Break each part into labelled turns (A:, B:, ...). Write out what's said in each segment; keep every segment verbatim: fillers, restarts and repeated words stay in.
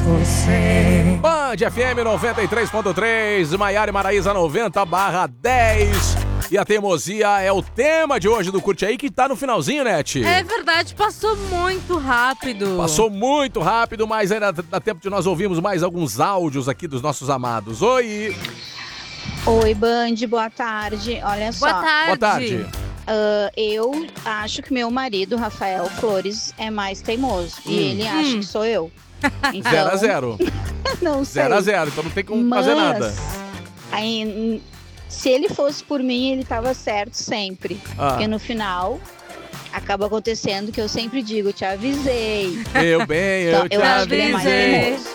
A: você.
B: Band F M noventa e três ponto três, Maiara e Maraísa noventa barra dez. E a teimosia é o tema de hoje do Curte Aí, que tá no finalzinho, Net.
C: É verdade, passou muito rápido.
B: Passou muito rápido, mas ainda dá tempo de nós ouvirmos mais alguns áudios aqui dos nossos amados. Oi!
D: Oi, Band, boa tarde. Olha só.
C: Boa tarde.
B: Boa tarde.
D: Uh, eu acho que meu marido, Rafael Flores, é mais teimoso.
B: Hum.
D: E ele acha
C: Hum.
D: que sou eu. Então,
B: Zero a zero.
D: não sei.
B: Zero a zero, então não tem como
D: Mas,
B: fazer nada.
D: Aí, se ele fosse por mim, ele tava certo sempre.
B: Ah.
D: Porque no final, acaba acontecendo que eu sempre digo, te avisei.
B: Eu bem, eu
D: Então,
B: te
D: eu acho que ele é mais
C: avisei.
D: teimoso.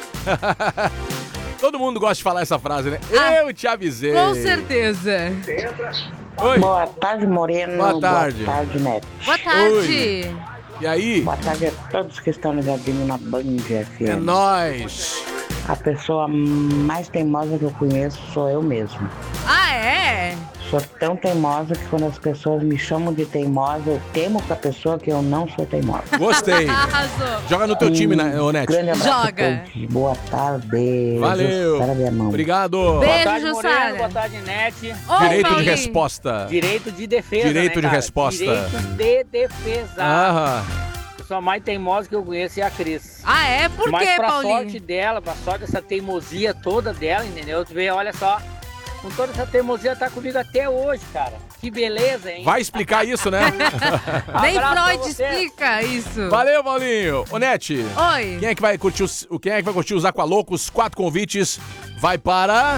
B: Todo mundo gosta de falar essa frase, né?
C: Ah,
B: Eu te avisei.
C: Com certeza.
B: Oi.
E: Boa tarde, Moreno.
B: Boa tarde.
E: Boa tarde, Neto.
C: Boa tarde.
B: E aí?
E: Boa tarde a todos que estão ligadinhos na Band F M.
B: É nóis.
E: A pessoa mais teimosa que eu conheço sou eu mesmo.
C: Ah, é?
E: Sou tão teimosa que quando as pessoas me chamam de teimosa, eu temo com a pessoa que eu não sou teimosa.
B: Gostei.
C: Arrasou.
B: Joga no teu time, né, ô Net?
E: Grande abraço a
C: Joga.
E: todos. Boa tarde.
B: Valeu.
E: Jussara de Amão.
B: Obrigado.
C: Beijo,
F: Boa tarde,
C: Jussara.
F: Moreno. Boa tarde, Net.
C: Oi,
B: Direito de
C: Paulinho.
B: resposta.
F: Direito de defesa,
B: Direito
F: né,
B: de
F: cara?
B: resposta.
F: Direito de defesa.
B: Ah,
F: A pessoa mais teimosa que eu conheço é a Cris.
C: Ah, é? Por
F: Mas
C: quê,
F: pra
C: Paulinho?
F: sorte dela, pra sorte dessa teimosia toda dela, entendeu? Tu vê, olha só, com toda essa teimosia tá comigo até hoje, cara. Que beleza, hein?
B: vai explicar isso, né?
C: Nem
F: Abraço pra
C: Freud
F: você.
C: explica isso.
B: Valeu, Paulinho. Ô, Net,
C: Oi.
B: quem é que vai curtir os, quem é que vai curtir os Aqualoucos? Quatro convites. Vai para...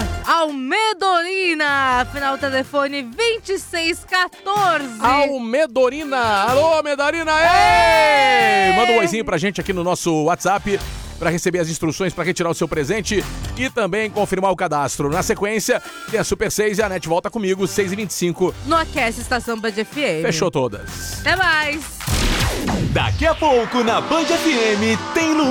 C: Almedorina, final telefone vinte e seis quatorze.
B: Almedorina. Alô, Medorina. Ei! Manda um oizinho pra gente aqui no nosso WhatsApp para receber as instruções para retirar o seu presente e também confirmar o cadastro. Na sequência, tem a Super seis e a Net volta comigo, seis e vinte e cinco.
C: No Aquece Estação Band F M.
B: Fechou todas.
C: Até mais.
G: Daqui a pouco na Band F M tem Lu